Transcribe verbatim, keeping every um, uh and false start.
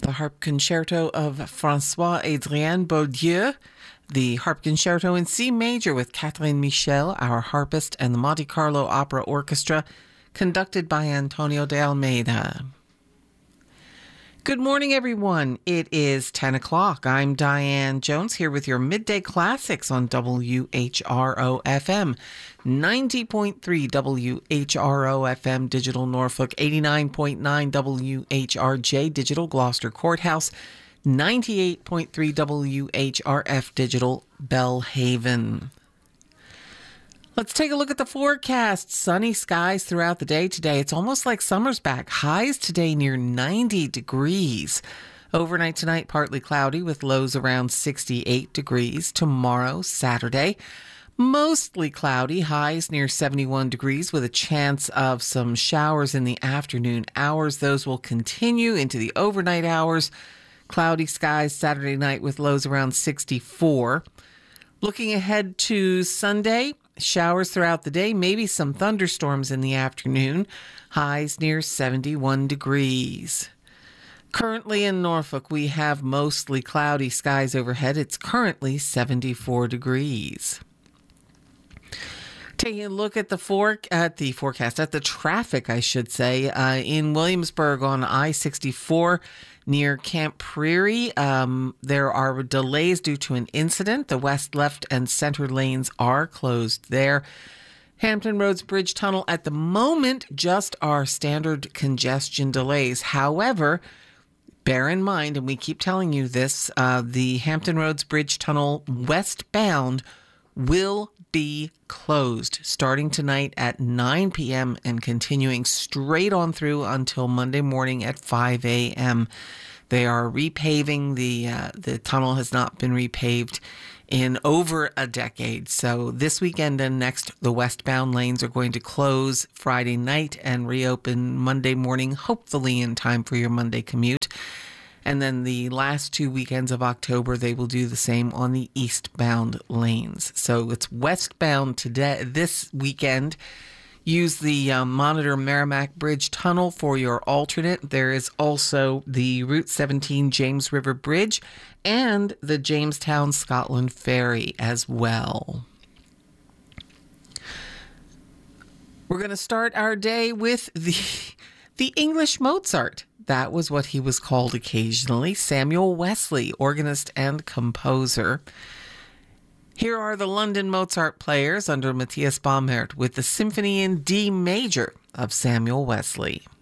the harp concerto of François-Adrien Beaulieu, the harp concerto in C major with Catherine Michel, our harpist, and the Monte Carlo Opera Orchestra, conducted by Antonio de Almeida. Good morning, everyone. It is ten o'clock. I'm Diane Jones here with your Midday Classics on W H R O F M. ninety point three W H R O F M Digital Norfolk, eighty-nine point nine W H R J Digital Gloucester Courthouse, ninety-eight point three W H R F Digital Bellhaven. Let's take a look at the forecast. Sunny skies throughout the day today. It's almost like summer's back. Highs today near ninety degrees. Overnight tonight, partly cloudy with lows around sixty-eight degrees. Tomorrow, Saturday, mostly cloudy. Highs near seventy-one degrees with a chance of some showers in the afternoon hours. Those will continue into the overnight hours. Cloudy skies Saturday night with lows around sixty-four. Looking ahead to Sunday, showers throughout the day, maybe some thunderstorms in the afternoon. Highs near seventy-one degrees. Currently in Norfolk, we have mostly cloudy skies overhead. It's currently seventy-four degrees. Taking a look at the for- at the forecast, at the traffic, I should say, uh, in Williamsburg on I sixty-four near Camp Prairie. Um, there are delays due to an incident. The west, left, and center lanes are closed there. Hampton Roads Bridge Tunnel at the moment just are standard congestion delays. However, bear in mind, and we keep telling you this, uh, the Hampton Roads Bridge Tunnel westbound will be closed starting tonight at nine p.m. and continuing straight on through until Monday morning at five a.m. They are repaving. The uh, the tunnel has not been repaved in over a decade. So this weekend and next, the westbound lanes are going to close Friday night and reopen Monday morning, hopefully in time for your Monday commute. And then the last two weekends of October, they will do the same on the eastbound lanes. So it's westbound today, this weekend. Use the um, Monitor Merrimack Bridge Tunnel for your alternate. There is also the Route seventeen James River Bridge and the Jamestown Scotland Ferry as well. We're going to start our day with the, the English Mozart. That was what he was called occasionally. Samuel Wesley, organist and composer. Here are the London Mozart Players under Matthias Baumert with the Symphony in D major of Samuel Wesley.